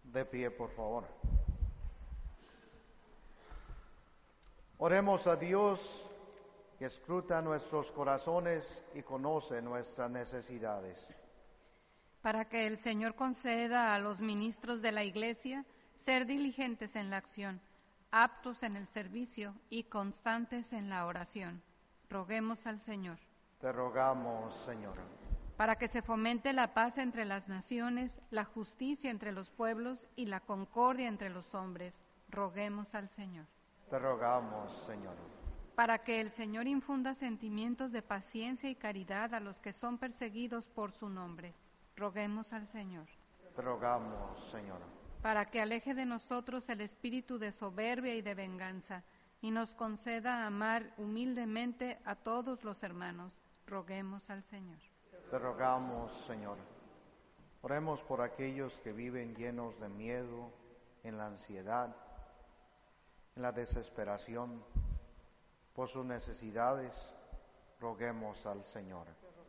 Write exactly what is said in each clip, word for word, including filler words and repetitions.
De pie, por favor. Oremos a Dios, que escruta nuestros corazones y conoce nuestras necesidades. Para que el Señor conceda a los ministros de la Iglesia ser diligentes en la acción, aptos en el servicio y constantes en la oración. Roguemos al Señor. Te rogamos, Señora. Para que se fomente la paz entre las naciones, la justicia entre los pueblos y la concordia entre los hombres. Roguemos al Señor. Te rogamos, Señora. Para que el Señor infunda sentimientos de paciencia y caridad a los que son perseguidos por su nombre. Roguemos al Señor. Te rogamos, Señora. Para que aleje de nosotros el espíritu de soberbia y de venganza, y nos conceda amar humildemente a todos los hermanos. Roguemos al Señor. Te rogamos, Señor. Oremos por aquellos que viven llenos de miedo, en la ansiedad, en la desesperación, por sus necesidades. Roguemos al Señor.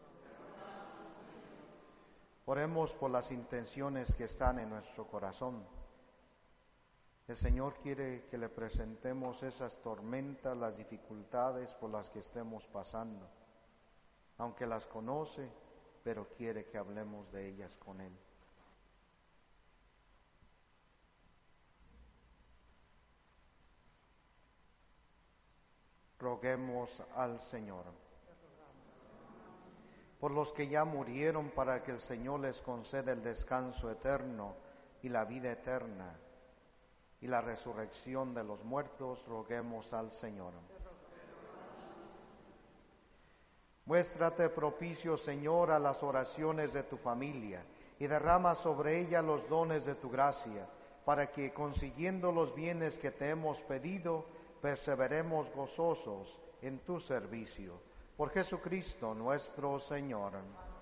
Oremos por las intenciones que están en nuestro corazón. El Señor quiere que le presentemos esas tormentas, las dificultades por las que estemos pasando, aunque las conoce, pero quiere que hablemos de ellas con Él. Roguemos al Señor. Por los que ya murieron, para que el Señor les conceda el descanso eterno y la vida eterna y la resurrección de los muertos, roguemos al Señor. Muéstrate propicio, Señor, a las oraciones de tu familia y derrama sobre ella los dones de tu gracia, para que, consiguiendo los bienes que te hemos pedido, perseveremos gozosos en tu servicio. Por Jesucristo nuestro Señor.